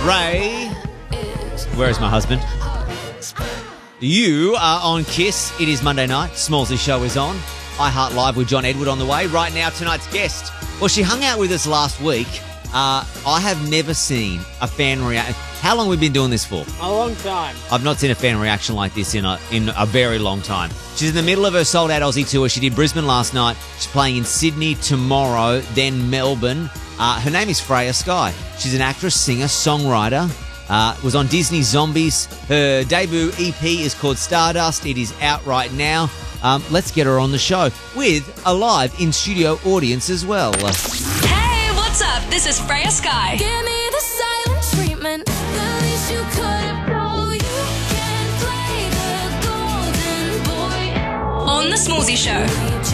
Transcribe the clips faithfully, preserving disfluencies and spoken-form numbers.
Ray, where is my husband? You are on Kiss. It is Monday night. Smallsy Show is on. iHeart Live with John Edward on the way. Right now, tonight's guest. Well, she hung out with us last week. Uh, I have never seen a fan reaction. How long have we been doing this for? A long time. I've not seen a fan reaction like this in a in a very long time. She's in the middle of her sold-out Aussie tour. She did Brisbane last night. She's playing in Sydney tomorrow, then Melbourne. Uh, her name is Freya Skye. She's an actress, singer, songwriter. Uh, was on Disney Zombies. Her debut E P is called Stardust. It is out right now. Um, let's get her on the show with a live in-studio audience as well. Hey, what's up? This is Freya Skye. Give me the silent treatment. The least you could have told. You can play the golden boy. On The Smallsy Show.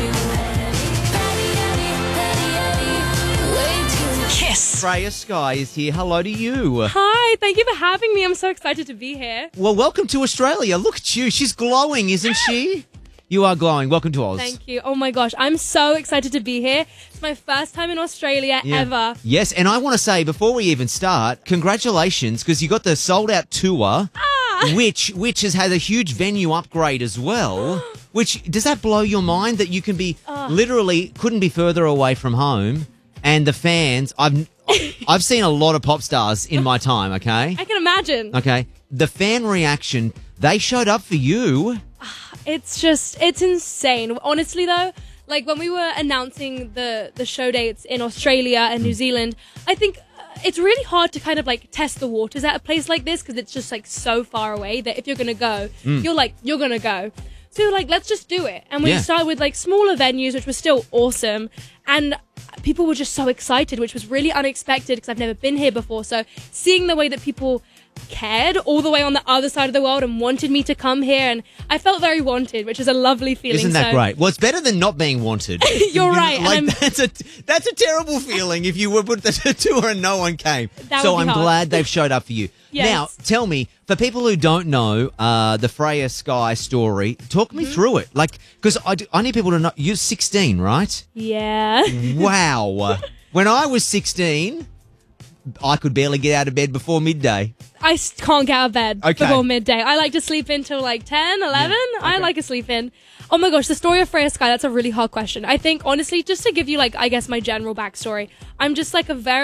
Kiss. Freya Skye is here. Hello to you. Hi, thank you for having me. I'm so excited to be here. Well, welcome to Australia. Look at you. She's glowing, isn't she? You are glowing. Welcome to Oz. Thank you. Oh my gosh, I'm so excited to be here. It's my first time in Australia Yeah. ever. Yes, and I want to say, before we even start, congratulations, because you got the sold-out tour, Ah. which which has had a huge venue upgrade as well. Which, does that blow your mind that you can be, literally, couldn't be further away from home, and the fans, I've I've seen a lot of pop stars in my time, okay? I can imagine. Okay. The fan reaction, they showed up for you. It's just, it's insane. Honestly though, like when we were announcing the, the show dates in Australia and New Zealand, I think uh, it's really hard to kind of like test the waters at a place like this because it's just like so far away that if you're going to go, you're like, you're going to go. So we were like, let's just do it. And we Yeah. started with like smaller venues, which was still awesome. And people were just so excited, which was really unexpected because I've never been here before. So seeing the way that people cared all the way on the other side of the world and wanted me to come here, and I felt very wanted, which is a lovely feeling. Isn't that so, great? Well, it's better than not being wanted. You're right, and Like I'm- that's a that's a terrible feeling if you were put the tour and no one came. That so would I'm be hard. glad they've showed up for you. Yes. Now, tell me, for people who don't know uh, the Freya Skye story, talk Mm-hmm. me through it. Like, because I, do- I need people to know you're sixteen, right? Yeah. Wow. When I was sixteen, I could barely get out of bed before midday. I s- can't get out of bed Okay. before midday. I like to sleep in till like ten, eleven. I Okay. like to sleep in. Oh my gosh, the story of Freya Skye, that's a really hard question. I think, honestly, just to give you, like, I guess my general backstory, I'm just like a very